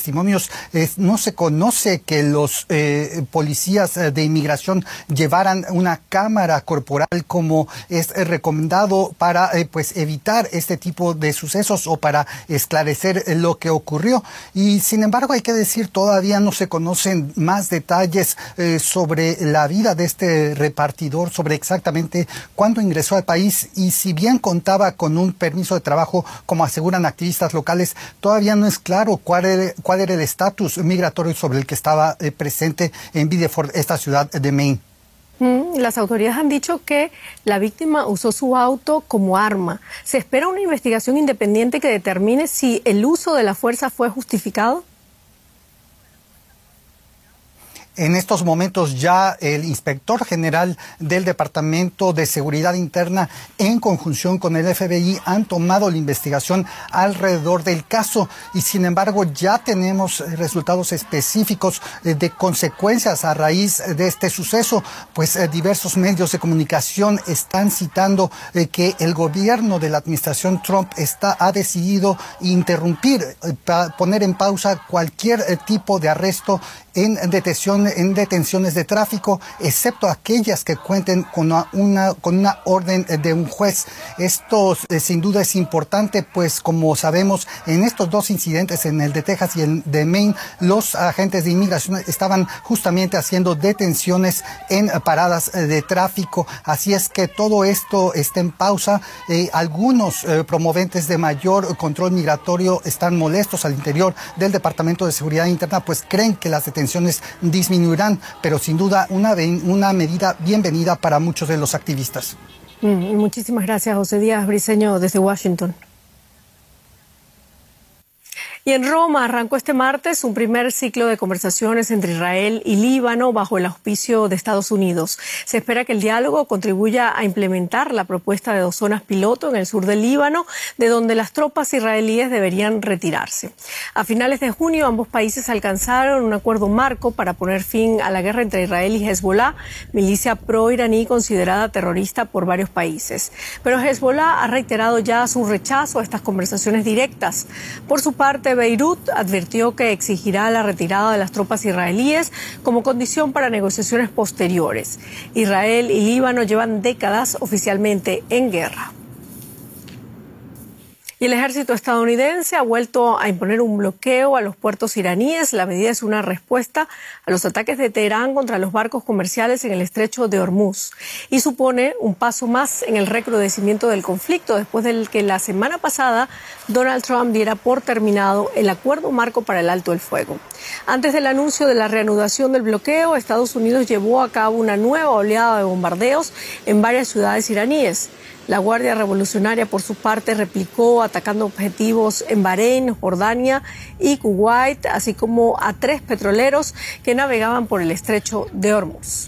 testimonios, no se conoce que los policías de inmigración llevaran una cámara corporal como es recomendado para pues evitar este tipo de sucesos o para esclarecer lo que ocurrió. Y sin embargo hay que decir, todavía no se conocen más detalles sobre la vida de este repartidor, sobre exactamente cuándo ingresó al país, y si bien contaba con un permiso de trabajo, como aseguran activistas locales, todavía no es claro cuál era el estatus migratorio sobre el que estaba presente en Biddeford, esta ciudad de Maine. Las autoridades han dicho que la víctima usó su auto como arma. ¿Se espera una investigación independiente que determine si el uso de la fuerza fue justificado? En estos momentos ya el inspector general del Departamento de Seguridad Interna, en conjunción con el FBI, han tomado la investigación alrededor del caso, y sin embargo ya tenemos resultados específicos de consecuencias a raíz de este suceso, pues diversos medios de comunicación están citando que el gobierno de la administración Trump ha decidido interrumpir, poner en pausa cualquier tipo de arresto en detenciones de tráfico, excepto aquellas que cuenten con una orden de un juez. Esto sin duda es importante, pues como sabemos, en estos dos incidentes, en el de Texas y el de Maine, los agentes de inmigración estaban justamente haciendo detenciones en paradas de tráfico. Así es que todo esto está en pausa. Algunos promoventes de mayor control migratorio están molestos al interior del Departamento de Seguridad Interna, pues creen que las detenciones disminuirán, pero sin duda una medida bienvenida para muchos de los activistas. Muchísimas gracias, José Díaz Briceño, desde Washington. Y en Roma arrancó este martes un primer ciclo de conversaciones entre Israel y Líbano bajo el auspicio de Estados Unidos. Se espera que el diálogo contribuya a implementar la propuesta de 2 zonas piloto en el sur del Líbano, de donde las tropas israelíes deberían retirarse. A finales de junio, ambos países alcanzaron un acuerdo marco para poner fin a la guerra entre Israel y Hezbollah, milicia pro-iraní considerada terrorista por varios países. Pero Hezbollah ha reiterado ya su rechazo a estas conversaciones directas. Por su parte, Beirut advirtió que exigirá la retirada de las tropas israelíes como condición para negociaciones posteriores. Israel y Líbano llevan décadas oficialmente en guerra. Y el ejército estadounidense ha vuelto a imponer un bloqueo a los puertos iraníes. La medida es una respuesta a los ataques de Teherán contra los barcos comerciales en el estrecho de Hormuz y supone un paso más en el recrudecimiento del conflicto después del que la semana pasada Donald Trump diera por terminado el acuerdo marco para el alto el fuego. Antes del anuncio de la reanudación del bloqueo, Estados Unidos llevó a cabo una nueva oleada de bombardeos en varias ciudades iraníes. La Guardia Revolucionaria, por su parte, replicó atacando objetivos en Bahrein, Jordania y Kuwait, así como a 3 petroleros que navegaban por el estrecho de Hormuz.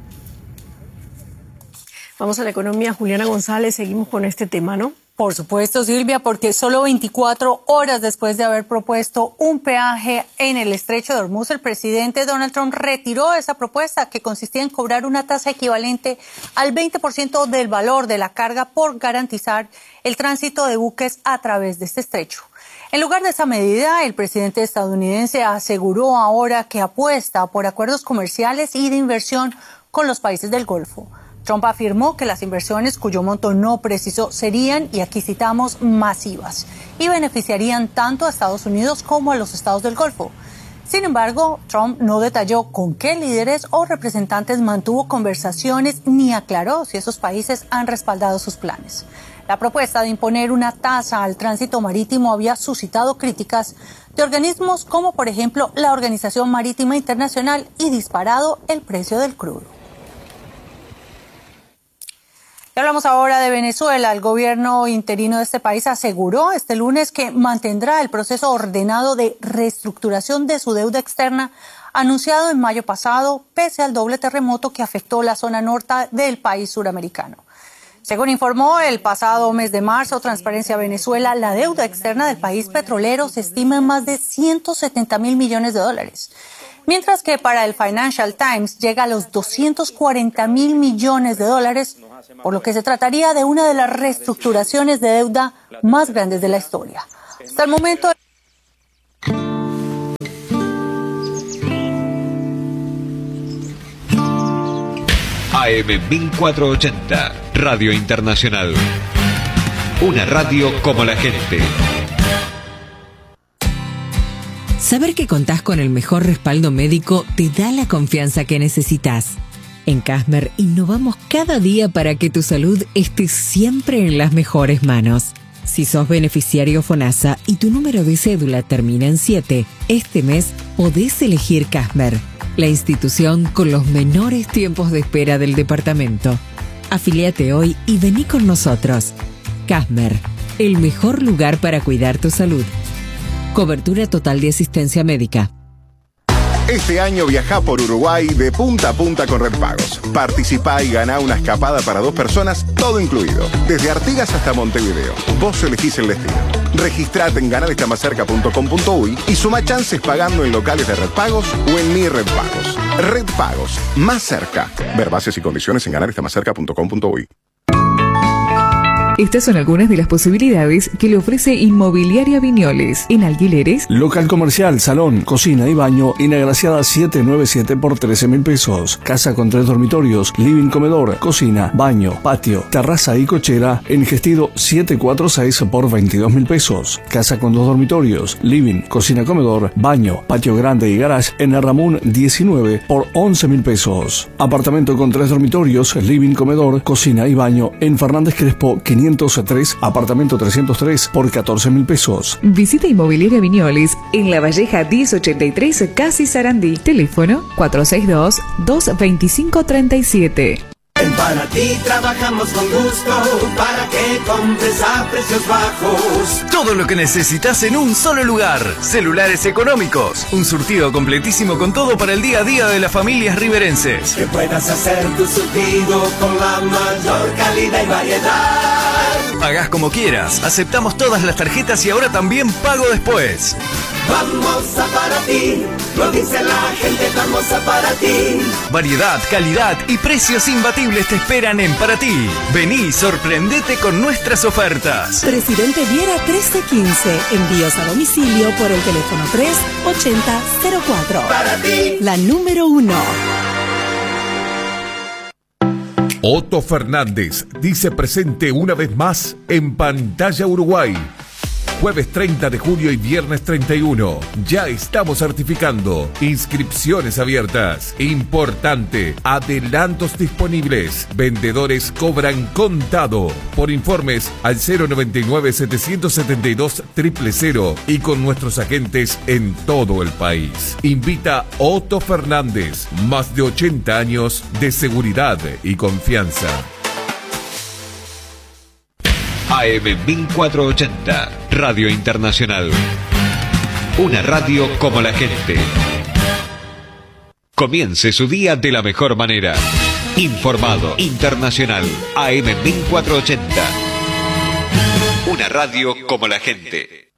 Vamos a la economía. Juliana González, seguimos con este tema, ¿no? Por supuesto, Silvia, porque solo 24 horas después de haber propuesto un peaje en el estrecho de Hormuz, el presidente Donald Trump retiró esa propuesta, que consistía en cobrar una tasa equivalente al 20% del valor de la carga por garantizar el tránsito de buques a través de este estrecho. En lugar de esa medida, el presidente estadounidense aseguró ahora que apuesta por acuerdos comerciales y de inversión con los países del Golfo. Trump afirmó que las inversiones, cuyo monto no precisó, serían, y aquí citamos, masivas y beneficiarían tanto a Estados Unidos como a los estados del Golfo. Sin embargo, Trump no detalló con qué líderes o representantes mantuvo conversaciones ni aclaró si esos países han respaldado sus planes. La propuesta de imponer una tasa al tránsito marítimo había suscitado críticas de organismos como, por ejemplo, la Organización Marítima Internacional y disparado el precio del crudo. Hablamos ahora de Venezuela. El gobierno interino de este país aseguró este lunes que mantendrá el proceso ordenado de reestructuración de su deuda externa anunciado en mayo pasado, pese al doble terremoto que afectó la zona norte del país suramericano. Según informó el pasado mes de marzo Transparencia Venezuela, la deuda externa del país petrolero se estima en más de 170.000 millones de dólares. Mientras que para el Financial Times llega a los 240.000 millones de dólares, por lo que se trataría de una de las reestructuraciones de deuda más grandes de la historia. Hasta el momento, AM 1480, Radio Internacional. Una radio como la gente. Saber que contás con el mejor respaldo médico te da la confianza que necesitas. En Casmer innovamos cada día para que tu salud esté siempre en las mejores manos. Si sos beneficiario FONASA y tu número de cédula termina en 7, este mes podés elegir Casmer, la institución con los menores tiempos de espera del departamento. Afíliate hoy y vení con nosotros. Casmer, el mejor lugar para cuidar tu salud. Cobertura total de asistencia médica. Este año viajá por Uruguay de punta a punta con Red Pagos. Participá y ganá una escapada para 2 personas, todo incluido. Desde Artigas hasta Montevideo. Vos elegís el destino. Registrate en ganarestamascerca.com.uy y suma chances pagando en locales de Red Pagos o en Mi Red Pagos. Red Pagos, más cerca. Ver bases y condiciones en ganarestamascerca.com.uy. Estas son algunas de las posibilidades que le ofrece Inmobiliaria Viñoles. En alquileres, local comercial, salón, cocina y baño en Agraciada 797 por 13.000 pesos. Casa con 3 dormitorios, living, comedor, cocina, baño, patio, terraza y cochera en Gestido 746 por 22.000 pesos. Casa con 2 dormitorios, living, cocina, comedor, baño, patio grande y garage en Erramún 19 por 11.000 pesos. Apartamento con 3 dormitorios, living, comedor, cocina y baño en Fernández Crespo 503, apartamento 303 por 14.000 pesos. Visita Inmobiliaria Viñoles en La Valleja 1083, Casi Sarandí. Teléfono 462-225-37. En Panatí trabajamos con gusto para que compres a precios bajos. Todo lo que necesitas en un solo lugar. Celulares económicos. Un surtido completísimo con todo para el día a día de las familias riverenses. Que puedas hacer tu surtido con la mayor calidad y variedad. Pagás como quieras. Aceptamos todas las tarjetas y ahora también pago después. Vamos a Panatí. Lo dice la gente, vamos a Panatí. Variedad, calidad y precios imbatibles te esperan en Paraty. Vení y sorprendete con nuestras ofertas. Presidente Viera 1315. Envíos a domicilio por el teléfono 38004. Paraty, la número 1. Otto Fernández dice presente una vez más en Pantalla Uruguay. Jueves 30 de julio y viernes 31. Ya estamos certificando. Inscripciones abiertas. Importante. Adelantos disponibles. Vendedores cobran contado. Por informes al 099-772-000 y con nuestros agentes en todo el país. Invita Otto Fernández. Más de 80 años de seguridad y confianza. AM 1480, Radio Internacional. Una radio como la gente. Comience su día de la mejor manera. Informado, internacional, AM 1480. Una radio como la gente.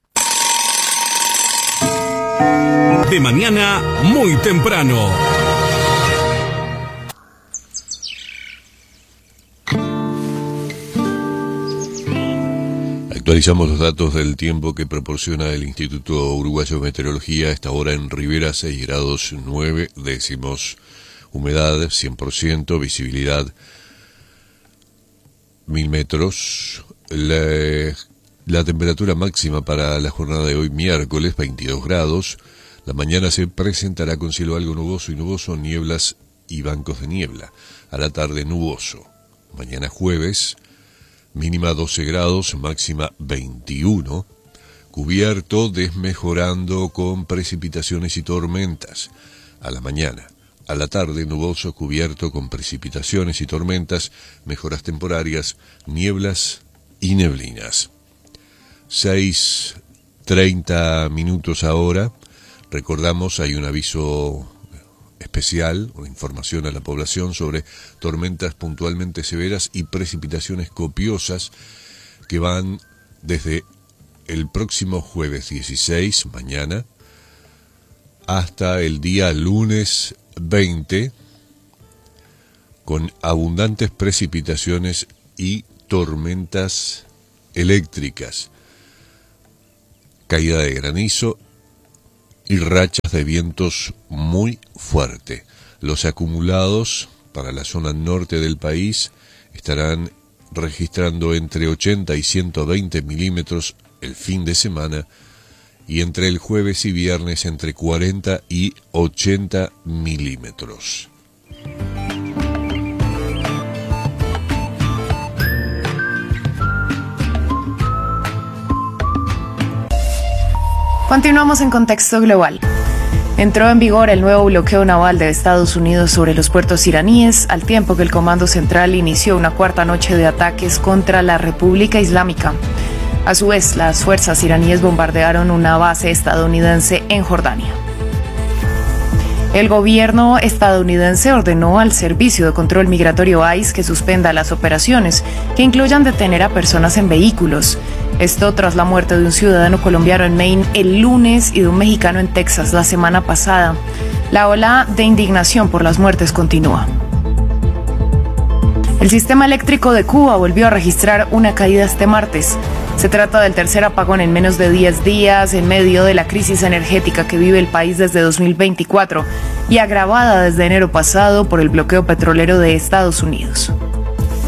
De mañana, muy temprano. Actualizamos los datos del tiempo que proporciona el Instituto Uruguayo de Meteorología. Esta hora en Rivera 6 grados 9 décimos. Humedad 100%, visibilidad 1000 metros. La temperatura máxima para la jornada de hoy, miércoles, 22 grados. La mañana se presentará con cielo algo nuboso y nuboso, nieblas y bancos de niebla. A la tarde nuboso. Mañana jueves, mínima 12 grados, máxima 21. Cubierto, desmejorando con precipitaciones y tormentas. A la mañana. A la tarde, nuboso, cubierto con precipitaciones y tormentas, mejoras temporarias, nieblas y neblinas. 6:30 minutos ahora. Recordamos, hay un aviso especial o información a la población sobre tormentas puntualmente severas y precipitaciones copiosas que van desde el próximo jueves 16, mañana, hasta el día lunes 20, con abundantes precipitaciones y tormentas eléctricas, caída de granizo y rachas de vientos muy fuerte. Los acumulados para la zona norte del país estarán registrando entre 80 y 120 milímetros el fin de semana, y entre el jueves y viernes entre 40 y 80 milímetros. Continuamos en Contexto Global. Entró en vigor el nuevo bloqueo naval de Estados Unidos sobre los puertos iraníes, al tiempo que el Comando Central inició una cuarta noche de ataques contra la República Islámica. A su vez, las fuerzas iraníes bombardearon una base estadounidense en Jordania. El gobierno estadounidense ordenó al Servicio de Control Migratorio ICE que suspenda las operaciones, que incluyan detener a personas en vehículos. Esto tras la muerte de un ciudadano colombiano en Maine el lunes y de un mexicano en Texas la semana pasada. La ola de indignación por las muertes continúa. El sistema eléctrico de Cuba volvió a registrar una caída este martes. Se trata del tercer apagón en menos de 10 días en medio de la crisis energética que vive el país desde 2024 y agravada desde enero pasado por el bloqueo petrolero de Estados Unidos.